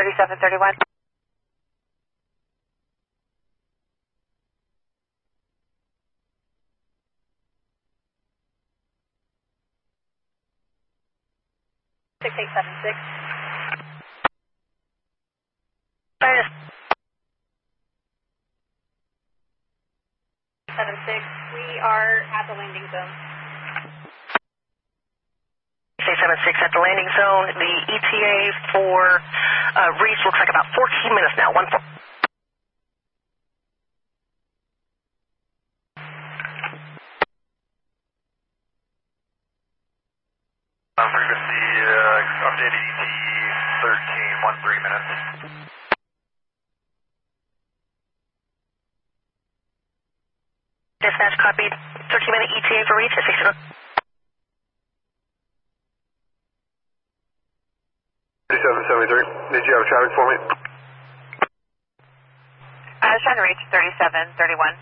3731. Six eight seven six. 76. We are at the landing zone. 676 at the landing zone. The ETA for Reese looks like about 14 minutes now. 1-4. Frequency updated ET 13 minutes. Dispatch copied. 13-minute ETA for Reese at 6. 3773. Did you have traffic for me? I was trying to reach 3731.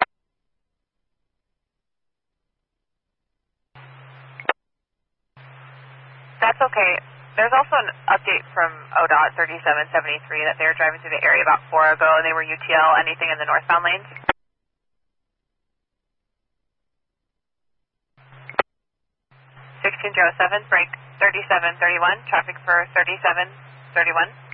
That's okay. There's also an update from ODOT 3773 that they were driving through the area about 4 ago and they were UTL anything in the northbound lanes. 1607, break 3731, traffic for 3731.